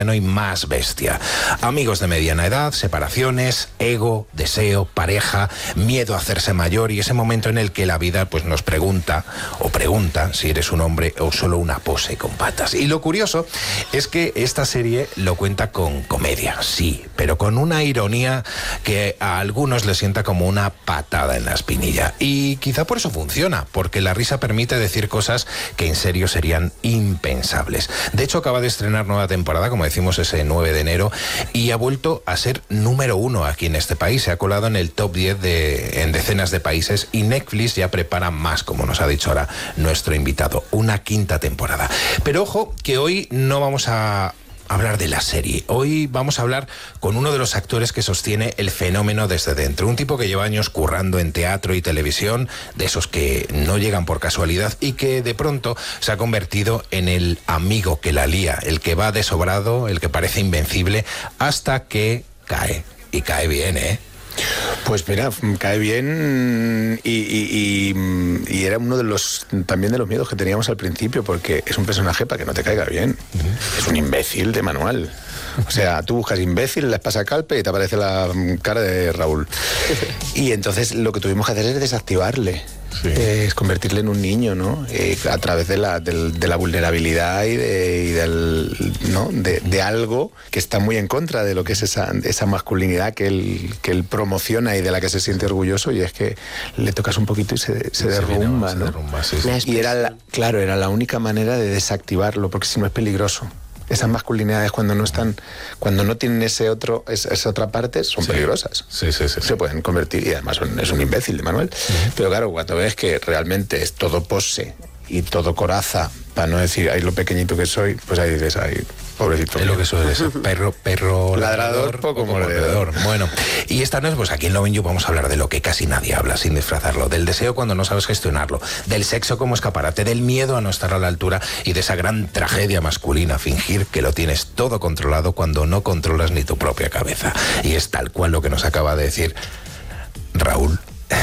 no hay más bestia. Amigos de mediana edad, separaciones, ego, deseo, pareja, miedo a hacerse mayor y ese momento en el que la vida pues nos pregunta si eres un hombre o solo una pose con patas. Y lo curioso es que esta serie lo cuenta con comedia, sí, pero con una ironía que a algunos les sienta como una patada en la espinilla. Y quizá por eso funciona, porque la risa permite decir cosas que en serio serían impensables. De hecho, acaba de estrenar nueva temporada, como decimos, ese 9 de enero, y ha vuelto a ser número 1 aquí en este país. Se ha colado en el top 10 en decenas de países y Netflix ya prepara más, como nos ha dicho ahora nuestro invitado, una 5ª temporada. Pero ojo, que hoy no vamos a hablar de la serie. Hoy vamos a hablar con uno de los actores que sostiene el fenómeno desde dentro. Un tipo que lleva años currando en teatro y televisión, de esos que no llegan por casualidad y que de pronto se ha convertido en el amigo que la lía, el que va de sobrado, el que parece invencible, hasta que cae. Y cae bien, ¿eh? Pues mira, cae bien y era uno de los también de los miedos que teníamos al principio, porque es un personaje para que no te caiga bien. Es un imbécil de manual. O sea, tú buscas imbécil, le pasas calpe y te aparece la cara de Raúl. Y entonces lo que tuvimos que hacer es desactivarle. Sí. Es convertirle en un niño, ¿no? A través de la vulnerabilidad y de algo que está muy en contra de lo que es esa masculinidad que él promociona y de la que se siente orgulloso, y es que le tocas un poquito y se derrumba, ¿no? Sí. Y era la única manera de desactivarlo, porque si no es peligroso. Esas masculinidades cuando no tienen esa otra parte, son peligrosas. Sí. Se pueden convertir, y además es un imbécil de Manuel. Pero claro, cuando ves que realmente es todo pose y todo coraza, para no decir, ay, lo pequeñito que soy, pues ahí dices, ay, pobrecito. Es lo que suele ser, perro ladrador, poco mordedor. Bueno, y esta noche, pues aquí en Lovin' You vamos a hablar de lo que casi nadie habla, sin disfrazarlo, del deseo cuando no sabes gestionarlo, del sexo como escaparate, del miedo a no estar a la altura y de esa gran tragedia masculina, fingir que lo tienes todo controlado cuando no controlas ni tu propia cabeza. Y es tal cual lo que nos acaba de decir Raúl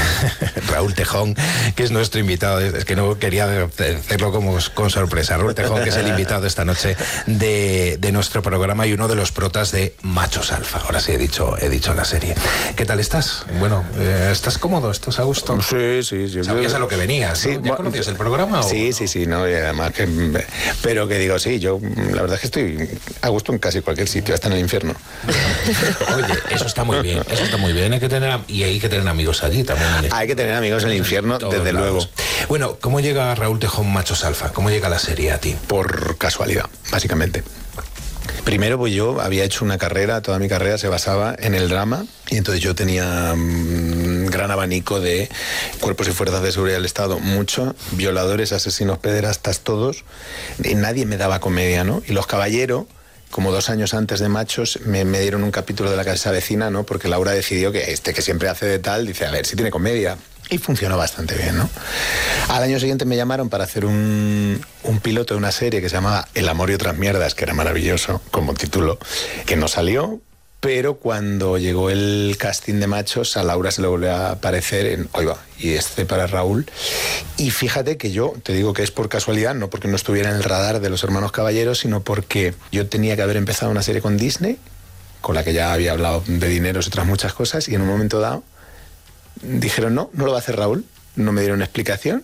Tejón, que es nuestro invitado. Es que no quería hacerlo con sorpresa. Raúl Tejón, que es el invitado esta noche de nuestro programa y uno de los protas de Machos Alfa. Ahora sí he dicho la serie. ¿Qué tal estás? Bueno, ¿estás cómodo? ¿Estás a gusto? Sí. ¿Sabías a lo que venías? Sí, ¿no? ¿Ya conocías el programa? Sí, no, y además pero que digo, sí, yo la verdad es que estoy a gusto en casi cualquier sitio, hasta en el infierno. Oye, eso está muy bien. Hay que tener amigos allí también. Hay que tener amigos en el infierno, desde luego. Bueno, ¿cómo llega Raúl Tejón Machos Alfa? ¿Cómo llega la serie a ti? Por casualidad, básicamente. Primero, pues yo había hecho una carrera, toda mi carrera se basaba en el drama, y entonces yo tenía un gran abanico de cuerpos y fuerzas de seguridad del Estado, mucho, violadores, asesinos, pederastas, todos, y nadie me daba comedia, ¿no? Y Los Caballeros, como 2 años antes de Machos, me dieron un capítulo de La Casa Vecina, ¿no? Porque Laura decidió que que siempre hace de tal, dice, a ver si tiene comedia. Y funcionó bastante bien, ¿no? Al año siguiente me llamaron para hacer un piloto de una serie que se llamaba El amor y otras mierdas, que era maravilloso como título, que no salió, pero cuando llegó el casting de Machos, a Laura se le volvió a aparecer en, oiga, y para Raúl. Y fíjate que yo, te digo que es por casualidad, no porque no estuviera en el radar de los hermanos Caballeros, sino porque yo tenía que haber empezado una serie con Disney, con la que ya había hablado de dineros y otras muchas cosas, y en un momento dado dijeron, no lo va a hacer Raúl, no me dieron explicación,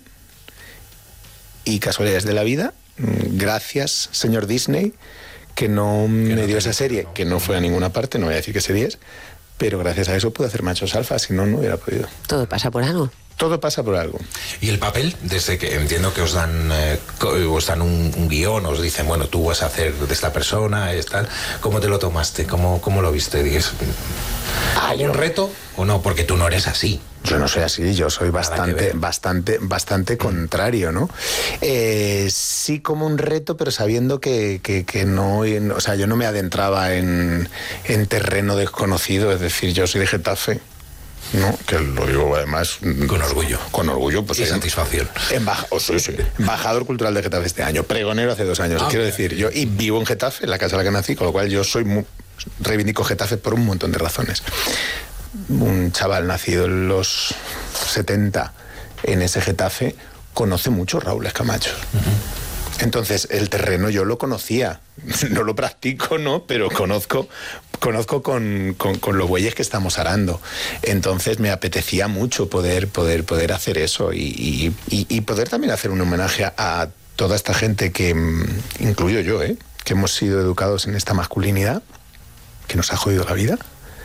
y casualidades de la vida, gracias, señor Disney, que no me dio esa serie, que no fue a ninguna parte, no voy a decir qué serie es, pero gracias a eso pude hacer Machos Alfa, si no, no hubiera podido. Todo pasa por algo. Todo pasa por algo. ¿Y el papel? Desde que entiendo que os dan un guión, os dicen, bueno, tú vas a hacer de esta persona, tal. ¿Cómo te lo tomaste? ¿Cómo lo viste? ¿Hay un reto o no? Porque tú no eres así. Yo no soy así, yo soy bastante contrario, ¿no? Sí, como un reto, pero sabiendo que no, o sea, yo no me adentraba en terreno desconocido, es decir, yo soy de Getafe, ¿no? Que lo digo además con orgullo. Con orgullo, pues. Y satisfacción. Sí. Embajador cultural de Getafe este año, pregonero hace 2 años, quiero decir, yo, y vivo en Getafe, en la casa en la que nací, con lo cual yo reivindico Getafe por un montón de razones. Un chaval nacido en los 70 en ese Getafe conoce mucho Raúl Escamacho. Entonces, el terreno yo lo conocía, no lo practico, ¿no? Pero conozco con los bueyes que estamos arando. Entonces me apetecía mucho poder hacer eso y poder también hacer un homenaje a toda esta gente que, incluyo yo, que hemos sido educados en esta masculinidad, que nos ha jodido la vida.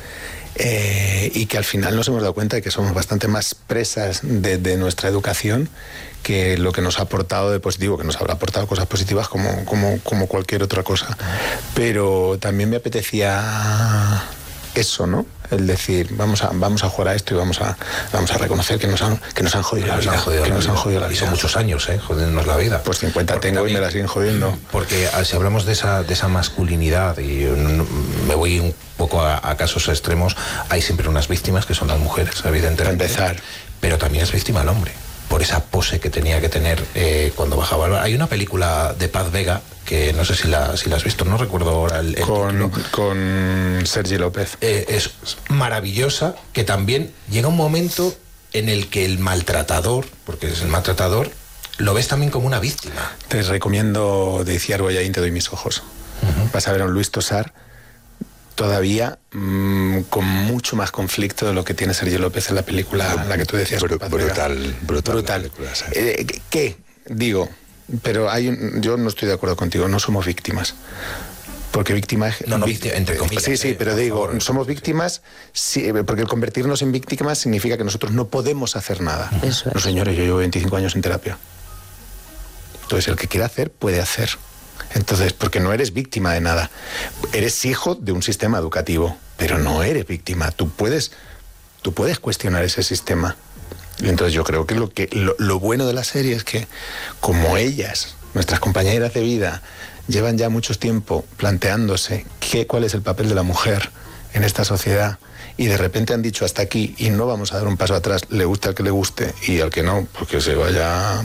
Y que al final nos hemos dado cuenta de que somos bastante más presas de nuestra educación que lo que nos ha aportado de positivo, que nos habrá aportado cosas positivas como cualquier otra cosa. Pero también me apetecía eso, ¿no? El decir, vamos a jugar a esto y vamos a reconocer que nos han jodido la vida. Que nos han jodido la vida. Son muchos años, jodiéndonos la vida. Pues 50 tengo y me la siguen jodiendo. Porque si hablamos de esa masculinidad, y me voy un poco a casos extremos, hay siempre unas víctimas que son las mujeres, evidentemente. Para empezar. Pero también es víctima el hombre, por esa pose que tenía que tener cuando bajaba. Hay una película de Paz Vega, que no sé si la has visto, no recuerdo ahora el título. Con Sergi López. Es maravillosa, que también llega un momento en el que el maltratador, porque es el maltratador, lo ves también como una víctima. Te recomiendo de Iciar Boyaín, Te doy mis ojos. Vas a ver a un Luis Tosar todavía con mucho más conflicto de lo que tiene Sergio López en la película, la que tú decías. Brutal. Película, sí. ¿Qué? Digo, pero yo no estoy de acuerdo contigo, no somos víctimas. Porque víctima es... No, entre comillas. Sí, pero digo, somos víctimas, sí, porque el convertirnos en víctimas significa que nosotros no podemos hacer nada. Eso es. No, señores, yo llevo 25 años en terapia. Entonces, el que quiera hacer, puede hacer. Entonces, porque no eres víctima de nada. Eres hijo de un sistema educativo, pero no eres víctima. Tú puedes cuestionar ese sistema. Y entonces yo creo que lo bueno de la serie es que, como ellas, nuestras compañeras de vida, llevan ya mucho tiempo planteándose cuál es el papel de la mujer en esta sociedad, y de repente han dicho hasta aquí y no vamos a dar un paso atrás, le guste al que le guste y al que no, porque se vaya...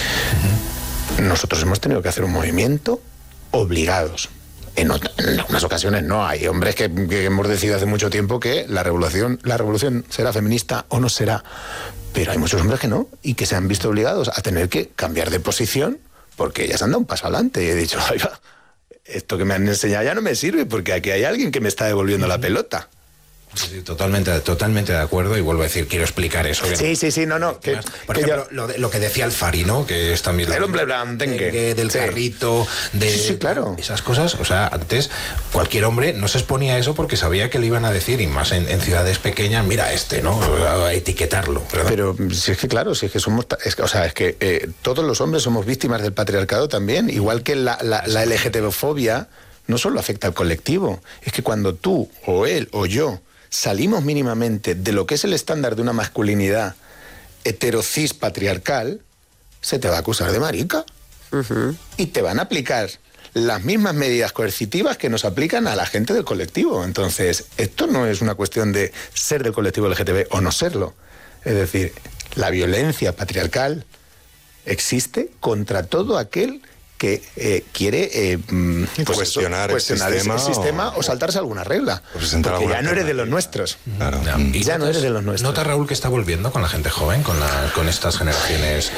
Nosotros hemos tenido que hacer un movimiento obligados. En algunas ocasiones no. Hay hombres que hemos decidido hace mucho tiempo que la revolución será feminista o no será. Pero hay muchos hombres que no, y que se han visto obligados a tener que cambiar de posición porque ellas han dado un paso adelante. Y he dicho, oiga, esto que me han enseñado ya no me sirve porque aquí hay alguien que me está devolviendo la pelota. Sí, totalmente de acuerdo, y vuelvo a decir, quiero explicar eso. Sí, no. Por ejemplo, lo que decía Alfari, ¿no? Que es también el hombre blandengue del carrito, sí, claro. Esas cosas. O sea, antes cualquier hombre no se exponía a eso porque sabía que le iban a decir, y más en ciudades pequeñas, mira ¿no? A etiquetarlo, ¿verdad? Pero si es que claro, si es que somos, todos los hombres somos víctimas del patriarcado también, igual que la LGTB-fobia no solo afecta al colectivo, es que cuando tú o él o yo salimos mínimamente de lo que es el estándar de una masculinidad heterocis patriarcal, se te va a acusar de marica. Y te van a aplicar las mismas medidas coercitivas que nos aplican a la gente del colectivo. Entonces, esto no es una cuestión de ser del colectivo LGTB o no serlo. Es decir, la violencia patriarcal existe contra todo aquel que quiere cuestionar el sistema o saltarse alguna regla. Porque ya no eres de los nuestros. Claro. Ya no eres de los nuestros. ¿Nota, Raúl, que está volviendo con la gente joven, con estas generaciones?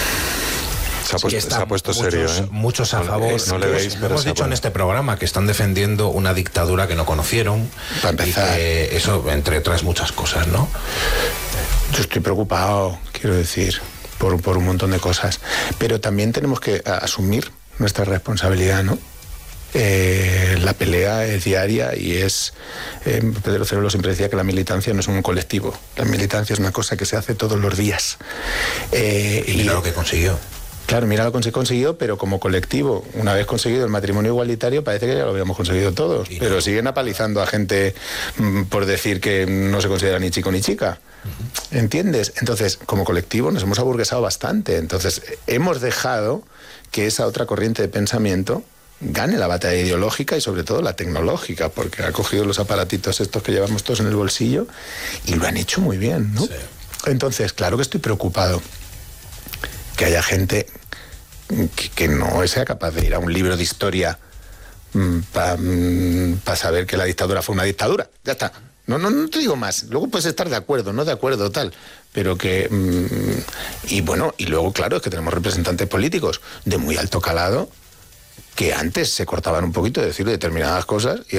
Se ha puesto serio, muchos a favor. No le veis, pero hemos dicho en este programa que están defendiendo una dictadura que no conocieron. Para empezar. Y que eso, entre otras muchas cosas, ¿no? Yo estoy preocupado, quiero decir, por un montón de cosas. Pero también tenemos que asumir nuestra responsabilidad, ¿no? La pelea es diaria y es... Pedro Cerolo siempre decía que la militancia no es un colectivo. La militancia es una cosa que se hace todos los días. Y mira lo que consiguió. Claro, mira lo que se consiguió, pero como colectivo, una vez conseguido el matrimonio igualitario, parece que ya lo habíamos conseguido todos. Pero siguen apalizando a gente por decir que no se considera ni chico ni chica. ¿Entiendes? Entonces, como colectivo nos hemos aburguesado bastante. Entonces, hemos dejado que esa otra corriente de pensamiento gane la batalla ideológica y sobre todo la tecnológica, porque ha cogido los aparatitos estos que llevamos todos en el bolsillo y lo han hecho muy bien, ¿no? Sí. Entonces, claro que estoy preocupado que haya gente que no sea capaz de ir a un libro de historia para saber que la dictadura fue una dictadura. Ya está. No te digo más. Luego puedes estar de acuerdo, no de acuerdo, tal. Pero que... y bueno, y luego, claro, es que tenemos representantes políticos de muy alto calado que antes se cortaban un poquito de decir determinadas cosas y